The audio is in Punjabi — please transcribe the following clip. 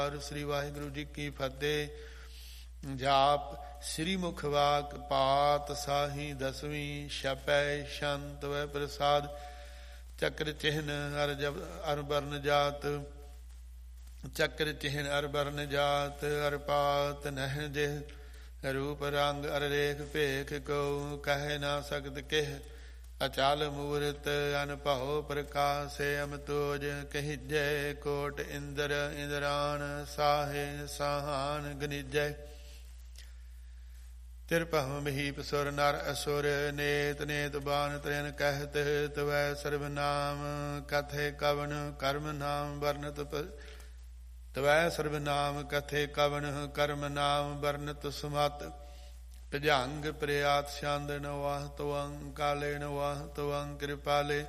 ਸ੍ਰੀ ਵਾਹਿਗੁਰੂ ਜੀ ਕੀ ਫਤਿਹ। ਜਾਪ ਸ੍ਰੀ ਮੁਖਵਾਕ ਪਾਤ ਸਾਹੀ ਦਸਵੀਂ ਛਪੈ ਸ਼ੰਤ ਵੈ ਪ੍ਰਸਾਦ। ਚੱਕਰ ਚਿਹਨ ਅਰ ਬਰਨ ਜਾਤ, ਚੱਕਰ ਚਿਹਨ ਅਰ ਬਰਨ ਜਾਤ। ਅਰ ਪਾਤ ਨਹਿ ਜਿਹ ਰੂਪ ਰੰਗ ਅਰ ਰੇਖ ਭੇਖ ਕਉ ਕਹਿ ਨਾ ਸਕਤ ਕਿਹ। ਅਚਲ ਮੂਰਤ ਅਨਭਉ ਪ੍ਰਕਾਸੇ ਅਮਤੋਜ ਕਹਿਜੈ ਕੋਟ ਇੰਦਰ ਇੰਦਰਾਨ ਸਾਹੇ ਸਾਹਾਨ ਗਨਿਜੈ। ਤਿਰਭਵ ਮਹੀਪ ਸੁਰ ਨਰ ਅਸੁਰ ਨੇਤ ਨੇਤ ਬਾਨ ਤ੍ਰਿਨ ਕਹਿਤ ਤਵੈ ਸਰਬ ਨਾਮ ਕਥੇ ਕਵਨ ਕਰਮ ਨਾਮ ਵਰਨਤ। ਤਵੈ ਸਰਬ ਨਾਮ ਕਥੇ ਕਵਨ ਕਰਮ ਨਾਮ ਵਰਨਤ ਸੁਮਤ। ਭਜੰਗ ਪ੍ਰਿਆਤ ਛੰਦ ਨਵਾਹ ਤਵੰ ਕਾਲੇ ਨਵਾਹ ਤਵੰ ਕਿਰਪਾਲੇ।